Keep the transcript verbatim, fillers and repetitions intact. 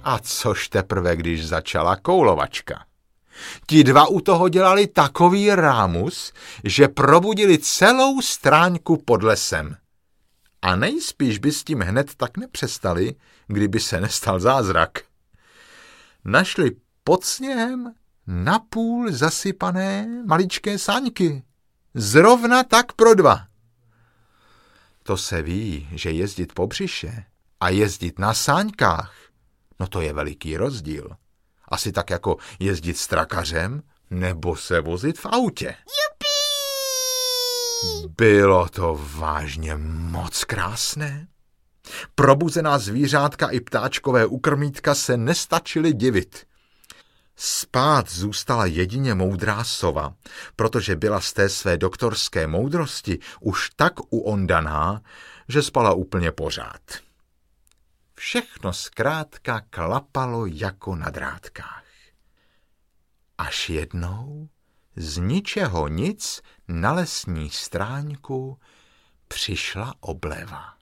A což teprve, když začala koulovačka. Ti dva u toho dělali takový rámus, že probudili celou stráňku pod lesem. A nejspíš by s tím hned tak nepřestali, kdyby se nestal zázrak. Našli pod sněhem napůl zasypané maličké sáňky. Zrovna tak pro dva. To se ví, že jezdit po břiše a jezdit na sáňkách, no to je veliký rozdíl. Asi tak jako jezdit s trakařem nebo se vozit v autě. Jupi! Bylo to vážně moc krásné. Probuzená zvířátka i ptáčkové ukrmítka se nestačily divit. Spát zůstala jedině moudrá sova, protože byla z té své doktorské moudrosti už tak uondaná, že spala úplně pořád. Všechno zkrátka klapalo jako na drátkách. Až jednou z ničeho nic na lesní stráňku přišla obleva.